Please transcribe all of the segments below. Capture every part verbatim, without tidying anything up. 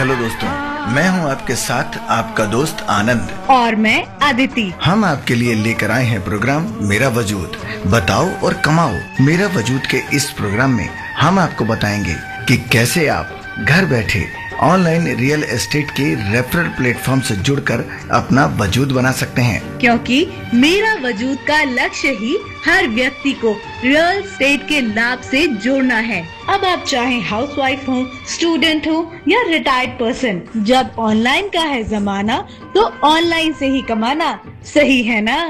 Hello दोस्तों, मैं हूं आपके साथ आपका दोस्त आनंद और मैं अदिति। हम आपके लिए लेकर आए हैं प्रोग्राम मेरा वजूद, बताओ और कमाओ। मेरा वजूद के इस प्रोग्राम में हम आपको बताएंगे कि कैसे आप घर बैठे ऑनलाइन रियल एस्टेट के रेफरल प्लेटफॉर्म से जुड़कर अपना वजूद बना सकते हैं, क्योंकि मेरा वजूद का लक्ष्य ही हर व्यक्ति को रियल एस्टेट के लाभ से जोड़ना है। अब आप चाहे हाउसवाइफ हो, स्टूडेंट हो या रिटायर्ड पर्सन, जब ऑनलाइन का है जमाना तो ऑनलाइन से ही कमाना सही है ना।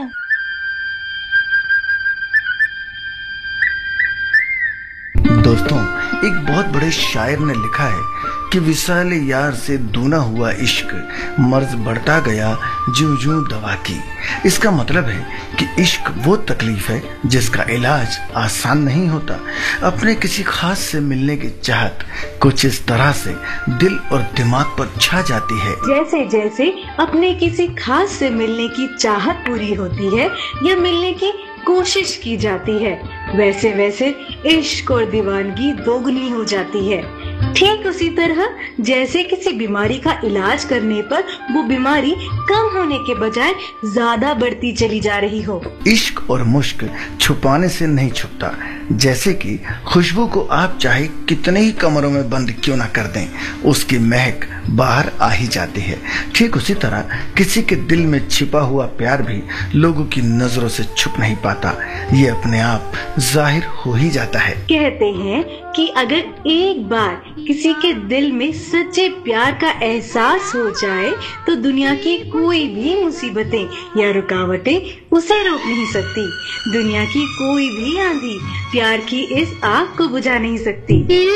दोस्तों, एक बहुत बड़े शायर ने लिखा है कि विशाल यार से दूना हुआ इश्क, मर्ज बढ़ता गया ज्यों ज्यों दवा की। इसका मतलब है कि इश्क वो तकलीफ है जिसका इलाज आसान नहीं होता। अपने किसी खास से मिलने की चाहत कुछ इस तरह से दिल और दिमाग पर छा जाती है। जैसे जैसे अपने किसी खास से मिलने की चाहत पूरी होती है या मिलने की कोशिश की जाती है, वैसे वैसे इश्क और दीवानगी दोगुनी हो जाती है। ठीक उसी तरह जैसे किसी बीमारी का इलाज करने पर वो बीमारी कम होने के बजाय ज्यादा बढ़ती चली जा रही हो। इश्क और मुश्क छुपाने से नहीं छुपता। जैसे कि खुशबू को आप चाहे कितने ही कमरों में बंद क्यों ना कर दें, उसकी महक बाहर आ ही जाती है। ठीक उसी तरह किसी के दिल में छिपा हुआ प्यार भी लोगों की नजरों से छुप नहीं पाता, ये अपने आप जाहिर हो ही जाता है। कहते हैं कि अगर एक बार किसी के दिल में सच्चे प्यार का एहसास हो जाए तो दुनिया की कोई भी मुसीबतें या रुकावटें उसे रोक नहीं सकती। दुनिया की कोई भी आंधी प्यार की इस आग को बुझा नहीं सकती।